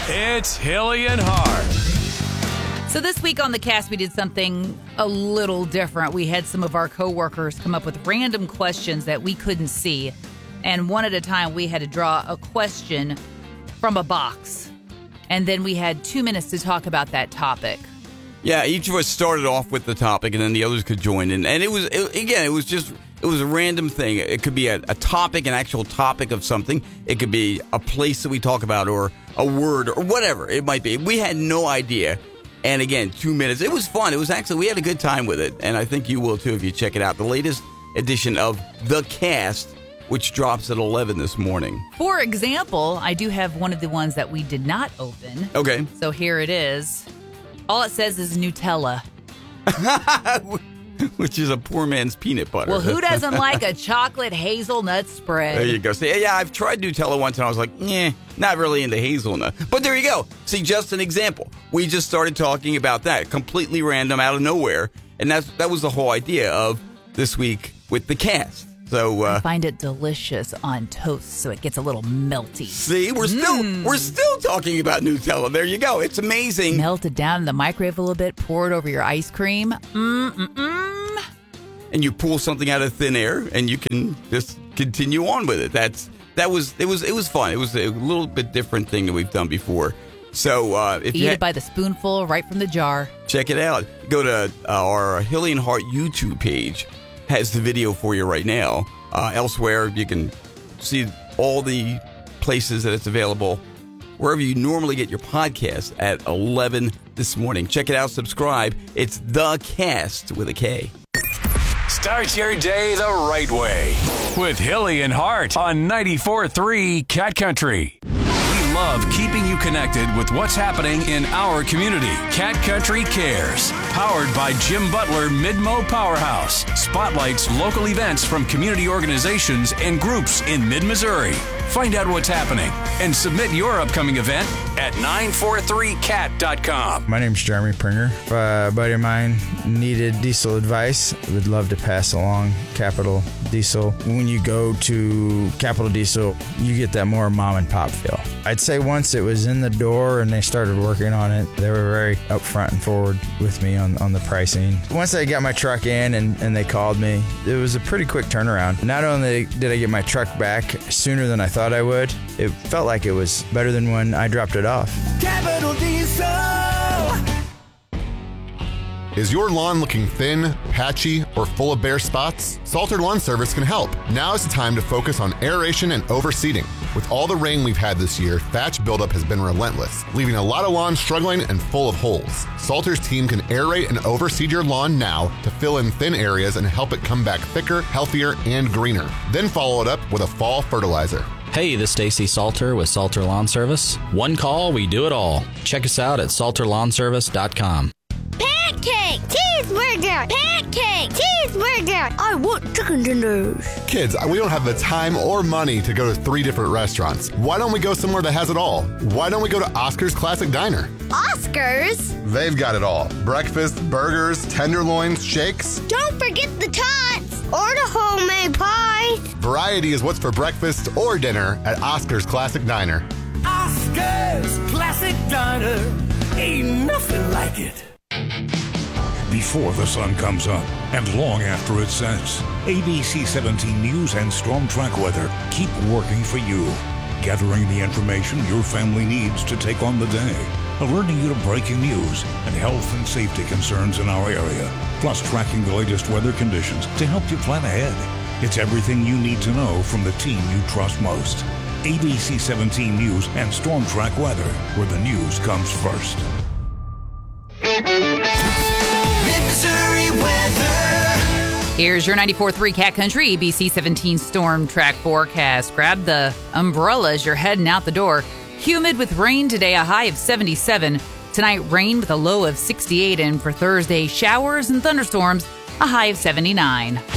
It's Hilly and Hart. So this week on the cast, we did something a little different. We had some of our coworkers come up with random questions that we couldn't see. And one at a time, we had to draw a question from a box. And then we had 2 minutes to talk about that topic. Yeah, each of us started off with the topic, and then the others could join in. And it was a random thing. It could be a topic, an actual topic of something. It could be a place that we talk about, or a word, or whatever it might be. We had no idea. And again, 2 minutes. It was fun. We had a good time with it. And I think you will too if you check it out. The latest edition of The Cast, which drops at 11 this morning. For example, I do have one of the ones that we did not open. Okay. So here it is. All it says is Nutella. Which is a poor man's peanut butter. Well, who doesn't like a chocolate hazelnut spread? There you go. See, yeah, I've tried Nutella once, and I was like, not really into hazelnut. But there you go. See, just an example. We just started talking about that, completely random, out of nowhere. And that was the whole idea of this week with the cast. So I find it delicious on toast, so it gets a little melty. See, we're still talking about Nutella. There you go. It's amazing. Melt it down in the microwave a little bit, pour it over your ice cream. And you pull something out of thin air, and you can just continue on with it. It was fun. It was a little bit different thing that we've done before. So if eat it by the spoonful, right from the jar. Check it out. Go to our Hilly and Hart YouTube page. Has the video for you right now. Elsewhere, you can see all the places that it's available wherever you normally get your podcast at 11 this morning. Check it out. Subscribe. It's The Cast with a K. Start your day the right way with Hilly and Hart on 94.3 Cat Country. We love keeping you connected with what's happening in our community. Cat Country Cares, powered by Jim Butler Mid-Mo Powerhouse, spotlights local events from community organizations and groups in mid-Missouri. Find out what's happening and submit your upcoming event at 943cat.com. My name's Jeremy Pringer. If a buddy of mine needed diesel advice, I would love to pass along Capital Diesel. When you go to Capital Diesel, you get that more mom and pop feel. I'd say once it was in the door and they started working on it, they were very upfront and forward with me on the pricing. Once I got my truck in and they called me, it was a pretty quick turnaround. Not only did I get my truck back sooner than I thought I would, it felt like it was better than when I dropped it off. Capital Diesel! Is your lawn looking thin, patchy, or full of bare spots? Salter Lawn Service can help. Now is the time to focus on aeration and overseeding. With all the rain we've had this year, thatch buildup has been relentless, leaving a lot of lawns struggling and full of holes. Salter's team can aerate and overseed your lawn now to fill in thin areas and help it come back thicker, healthier, and greener. Then follow it up with a fall fertilizer. Hey, this is Stacy Salter with Salter Lawn Service. One call, we do it all. Check us out at salterlawnservice.com. Pancake! Cheeseburger! Pancake! Cheeseburger! I want chicken tenders. Kids, we don't have the time or money to go to 3 different restaurants. Why don't we go somewhere that has it all? Why don't we go to Oscar's Classic Diner? Oscar's? They've got it all. Breakfast, burgers, tenderloins, shakes. Don't forget the tots or the homemade pies. Variety is what's for breakfast or dinner at Oscar's Classic Diner. Oscar's Classic Diner. Ain't nothing like it. Before the sun comes up and long after it sets, ABC 17 News and Storm Track Weather keep working for you, gathering the information your family needs to take on the day, alerting you to breaking news and health and safety concerns in our area, plus tracking the latest weather conditions to help you plan ahead. It's everything you need to know from the team you trust most. ABC 17 News and Storm Track Weather, where the news comes first. Missouri weather. Here's your 94.3 Cat Country ABC 17 Storm Track forecast. Grab the umbrella as you're heading out the door. Humid with rain today, a high of 77. Tonight, rain with a low of 68. And for Thursday, showers and thunderstorms, a high of 79.